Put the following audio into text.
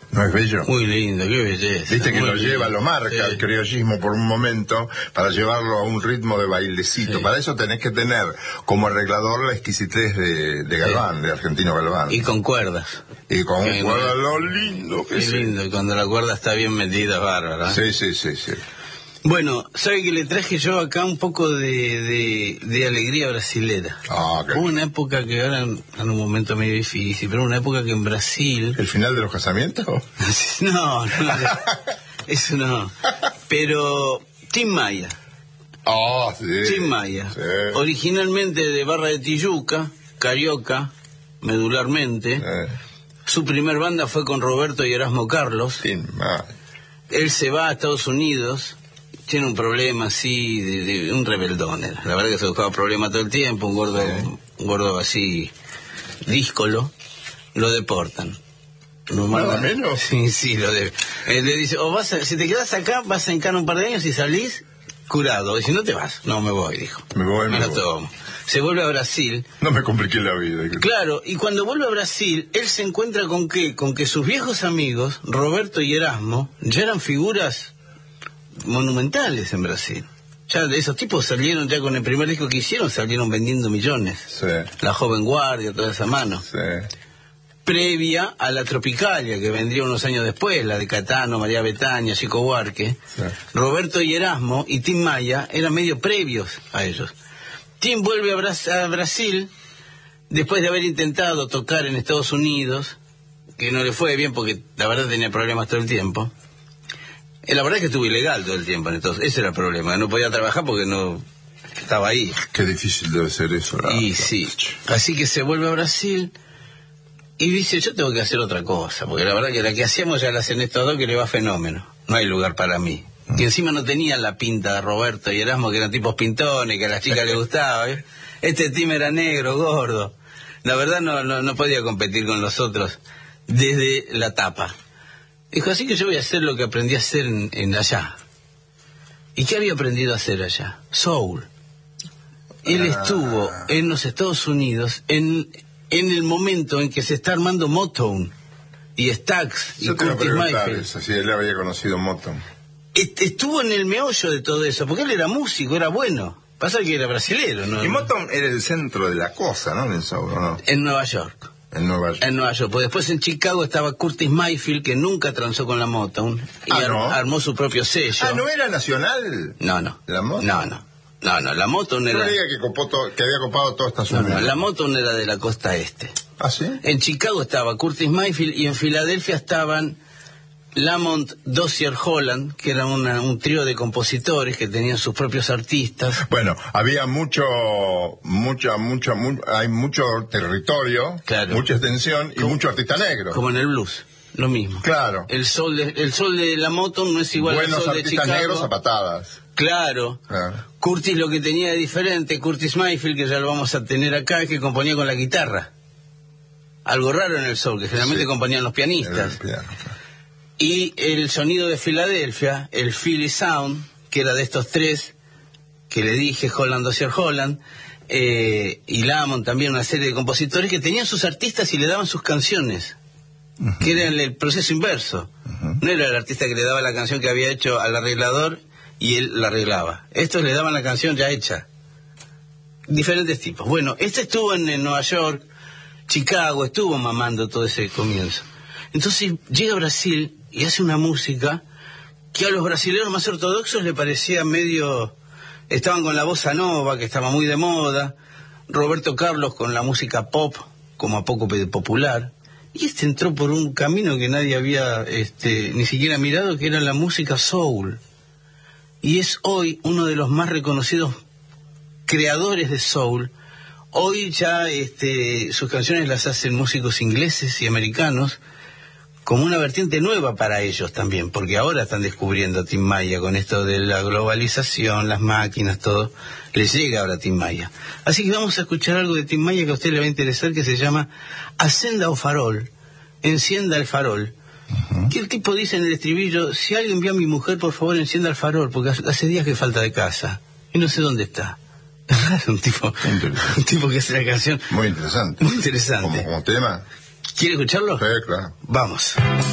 ¿No es bello? Muy lindo, qué belleza. Viste que lo lindo. lleva, lo marca Sí. el criollismo por un momento para llevarlo a un ritmo de bailecito. Sí. Para eso tenés que tener como arreglador la exquisitez de Galván, de Argentino Galván. Y con cuerdas. Y con Qué cuerda, lo lindo que Qué es. lindo, y cuando la cuerda está bien metida, es bárbaro. ¿Eh? Sí. Bueno, ¿sabe que le traje yo acá un poco de alegría brasilera? Ah, Hubo una época que ahora en un momento medio difícil, pero una época que en Brasil... ¿El final de los casamientos? No, eso no. Pero Tim Maya. Ah, sí. Tim Maya. Sí. Originalmente de Barra de Tijuca, carioca, medularmente. Su primer banda fue con Roberto y Erasmo Carlos. Tim Maya. Él se va a Estados Unidos, tiene un problema así, de un rebeldón. La verdad que se buscaba problemas todo el tiempo, un gordo así, díscolo, lo deportan. ¿Nada menos? Sí, le dice, si te quedas acá, vas a encarar un par de años y salís curado. Y si no te vas, no me voy, dijo. Me voy. Tomo. Se vuelve a Brasil. No me compliqué la vida. Claro, y cuando vuelve a Brasil, él se encuentra con ¿qué? Con que sus viejos amigos, Roberto y Erasmo, ya eran figuras monumentales en Brasil. Ya de esos tipos salieron, ya con el primer disco que hicieron, salieron vendiendo millones. Sí. La Joven Guardia, toda esa mano. Sí. Previa a la Tropicalia, que vendría unos años después, la de Catano, María Bethânia, Chico Buarque. Sí. Roberto y Erasmo y Tim Maya eran medio previos a ellos. Tim vuelve a Brasil después de haber intentado tocar en Estados Unidos, que no le fue bien porque la verdad tenía problemas todo el tiempo. La verdad es que estuvo ilegal todo el tiempo, entonces ese era el problema, no podía trabajar porque no estaba ahí. Qué difícil debe ser eso. Y sí, así que se vuelve a Brasil y dice, yo tengo que hacer otra cosa, porque la verdad que la que hacíamos ya la hacen estos dos, que le va fenómeno, no hay lugar para mí. Y encima no tenían la pinta de Roberto y Erasmo, que eran tipos pintones, que a las chicas les gustaba, ¿eh? Este Tim era negro, gordo. La verdad no podía competir con los otros desde la tapa. Dijo, así que yo voy a hacer lo que aprendí a hacer en allá. ¿Y qué había aprendido a hacer allá? Soul. Él estuvo en los Estados Unidos en el momento en que se está armando Motown y Stax y Curtis Mayfield. Si él había conocido Motown. Estuvo en el meollo de todo eso, porque él era músico, era bueno. Pasa que era brasilero, ¿no? Y Motown era el centro de la cosa, ¿no? En el Soul, ¿no? En Nueva York. En Nueva York. En Nueva York. Pues después en Chicago estaba Curtis Mayfield, que nunca transó con la Motown. Y armó su propio sello. ¿No era nacional? No. ¿La Motown? No, la Motown era... No diga que había copado toda esta zona. No, la Motown era de la costa este. ¿Ah, sí? En Chicago estaba Curtis Mayfield y en Filadelfia estaban Lamont Dozier Holland, que era un trío de compositores que tenían sus propios artistas. Bueno, había hay mucho territorio, claro, mucha extensión y mucho artista negro. Como en el blues, lo mismo. Claro. El sol de la Motown no es igual al sol de Chicago. Buenos artistas negros a patadas. Claro. Curtis lo que tenía de diferente, Curtis Mayfield, que ya lo vamos a tener acá, es que componía con la guitarra. Algo raro en el soul, que generalmente componían los pianistas. Y el sonido de Filadelfia, el Philly Sound, que era de estos tres, que le dije, Holland, Dozier Holland, y Lamont también, una serie de compositores que tenían sus artistas y le daban sus canciones, que era el proceso inverso. No era el artista que le daba la canción que había hecho al arreglador y él la arreglaba. Estos le daban la canción ya hecha. Diferentes tipos. Bueno, este estuvo en Nueva York, Chicago, estuvo mamando todo ese comienzo. Entonces llega a Brasil y hace una música que a los brasileños más ortodoxos le parecía medio... Estaban con la bossa nova, que estaba muy de moda, Roberto Carlos con la música pop, como a poco popular, y entró por un camino que nadie había ni siquiera mirado, que era la música soul. Y es hoy uno de los más reconocidos creadores de soul. Hoy ya sus canciones las hacen músicos ingleses y americanos, como una vertiente nueva para ellos también, porque ahora están descubriendo a Tim Maya con esto de la globalización, las máquinas, todo. Les llega ahora a Tim Maya. Así que vamos a escuchar algo de Tim Maya que a usted le va a interesar, que se llama Acenda o Farol, Encienda el Farol. Que el tipo dice en el estribillo, si alguien vio a mi mujer, por favor encienda el farol, porque hace días que falta de casa y no sé dónde está. un tipo que hace la canción muy interesante. Muy interesante. Como tema. ¿Quiere escucharlo? Sí, claro. Vamos.